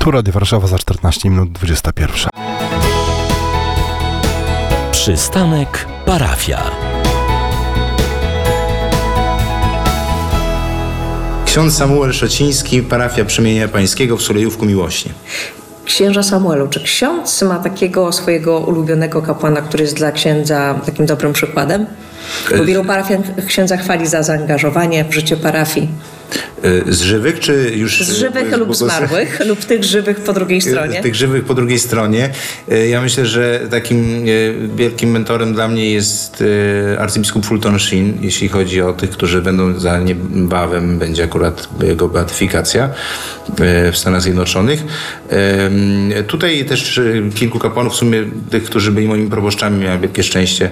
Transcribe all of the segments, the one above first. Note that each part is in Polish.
Tu Radio Warszawa za 14 minut 21. Przystanek parafia. Ksiądz Samuel Szociński, parafia Przemienienia Pańskiego w Sulejówku Miłośnie. Księża Samuelu, czy ksiądz ma takiego swojego ulubionego kapłana, który jest dla księdza takim dobrym przykładem? Bo wielu parafian księdza chwali za zaangażowanie w życie parafii. Z żywych czy już... Z żywych lub zmarłych, lub tych żywych po drugiej stronie. Tych żywych po drugiej stronie. Ja myślę, że takim wielkim mentorem dla mnie jest arcybiskup Fulton Sheen, jeśli chodzi o tych, którzy będą za niebawem, będzie akurat jego beatyfikacja w Stanach Zjednoczonych. Tutaj też kilku kapłanów, w sumie tych, którzy byli moimi proboszczami, miałem wielkie szczęście,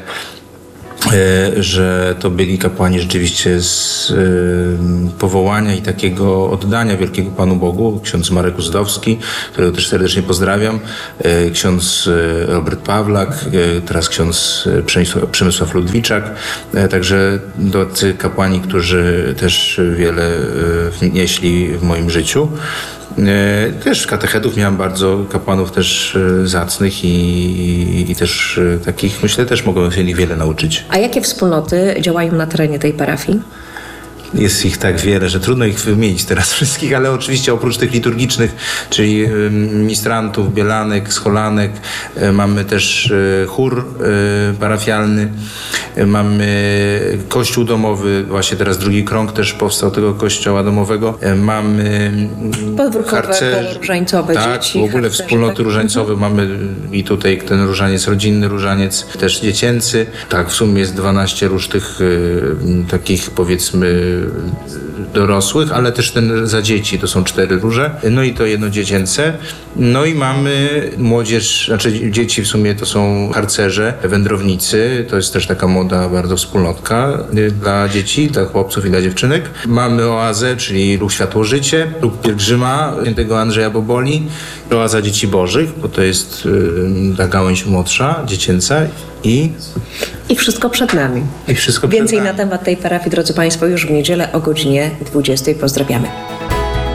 że to byli kapłani rzeczywiście z powołania i takiego oddania wielkiego Panu Bogu. Ksiądz Marek Uzdowski, którego też serdecznie pozdrawiam, ksiądz Robert Pawlak, teraz ksiądz Przemysław Ludwiczak. Także tacy kapłani, którzy też wiele wnieśli w moim życiu. Też katechetów miałem bardzo, kapłanów też zacnych i też takich, myślę, też mogą się wiele nauczyć. A jakie wspólnoty działają na terenie tej parafii? Jest ich tak wiele, że trudno ich wymienić teraz wszystkich, ale oczywiście oprócz tych liturgicznych, czyli ministrantów, bielanek, scholanek, mamy też chór parafialny, mamy kościół domowy, właśnie teraz drugi krąg też powstał tego kościoła domowego, mamy harcerze, różańcowe tak, dzieci. w ogóle wspólnoty różańcowe mamy i tutaj ten różaniec rodzinny, różaniec też dziecięcy. Tak, w sumie jest 12 róż tych takich, powiedzmy, dorosłych, ale też ten za dzieci, to są 4 róże, no i to jedno dziecięce. No i mamy młodzież, znaczy dzieci w sumie to są harcerze, wędrownicy, to jest też taka młoda bardzo wspólnotka dla dzieci, dla chłopców i dla dziewczynek. Mamy oazę, czyli ruch Światło-Życie, ruch pielgrzyma świętego Andrzeja Boboli, oaza Dzieci Bożych, bo to jest ta gałęź młodsza, dziecięca i wszystko przed nami. I wszystko Więcej przed nami. na temat tej parafii, drodzy Państwo, już w niedzielę o godzinie 20. Pozdrawiamy.